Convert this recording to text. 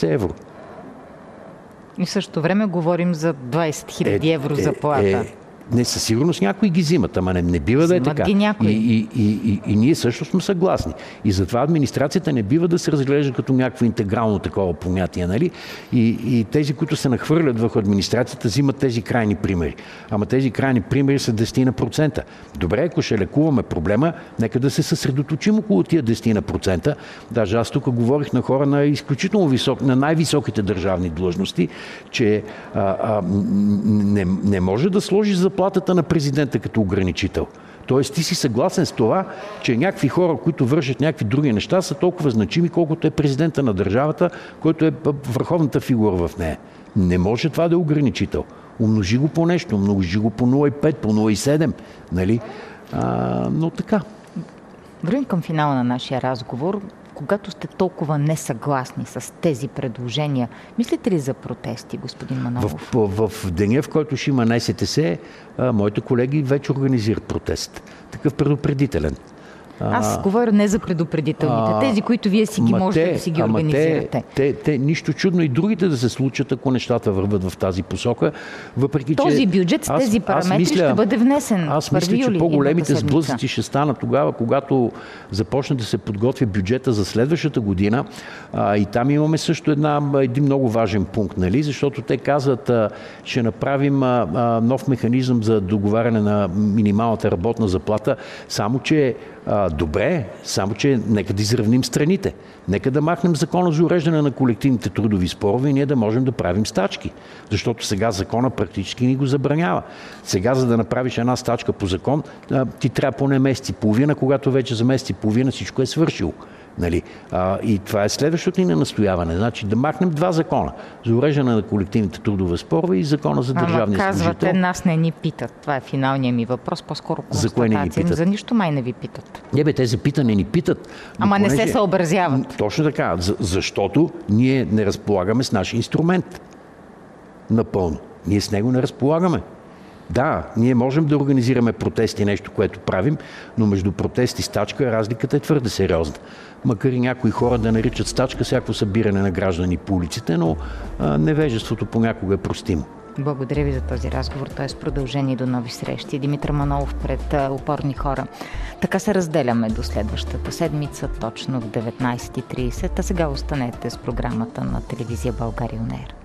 евро. И в същото време говорим за 20 000 евро заплата. Не, със сигурност някои ги взимат, ама не бива да е така. И ние също сме съгласни. И затова администрацията не бива да се разглежда като някакво интегрално такова понятие, нали? И тези, които се нахвърлят върху администрацията, взимат тези крайни примери. Ама тези крайни примери са 10%. Добре, ако ще лекуваме проблема, нека да се съсредоточим около тия 10%. Даже аз тук говорих на хора на изключително високи, на най-високите държавни длъжности, че не може да сложи заплатата на президента като ограничител. Тоест ти си съгласен с това, че някакви хора, които вършат някакви други неща, са толкова значими, колкото е президента на държавата, който е върховната фигура в нея. Не може това да е ограничител. Умножи го по нещо, умножи го по 0,5, по 0,7. Нали? Но така. Вървим към финала на нашия разговор. Когато сте толкова несъгласни с тези предложения, мислите ли за протести, господин Манолов? В деня, в който ще има НСТС, моите колеги вече организират протест. Такъв предупредителен. Аз говоря не за предупредителните. Тези, които вие си ги можете да си ги организирате. Те нищо чудно и другите да се случат, ако нещата върват в тази посока. Въпреки, този бюджет с тези параметри ще бъде внесен. Аз мисля, че по-големите сблъсъци ще станат тогава, когато започне да се подготвя бюджета за следващата година. И там имаме също един много важен пункт, нали? Защото те казват, ще направим нов механизъм за договаряне на минималната работна заплата, само че добре, само че нека да изравним страните. Нека да махнем закона за уреждане на колективните трудови спорове и ние да можем да правим стачки. Защото сега закона практически ни го забранява. Сега, за да направиш една стачка по закон, ти трябва поне месец и половина, когато вече за месец и половина всичко е свършило. Нали? И това е следващото ни настояване. Значи да махнем два закона. За уреждане на колективните трудови спорове и закона за държавния служител. Казвате, нас не ни питат. Това е финалният ми въпрос. По-скоро констатация. За нищо май не ви питат. Те за питане ни питат. Ама не се съобразяват. Точно така. Защото ние не разполагаме с наш инструмент. Напълно. Ние с него не разполагаме. Да, ние можем да организираме протести, нещо, което правим, но между протест и стачка разликата е твърде сериозна. Макар и някои хора да наричат стачка всяко събиране на граждани по улиците, но невежеството понякога е простимо. Благодаря ви за този разговор. Той е с продължение до нови срещи. Димитър Манолов пред Опорни хора. Така се разделяме до следващата седмица, точно в 19:30. А сега останете с програмата на телевизия България On Air.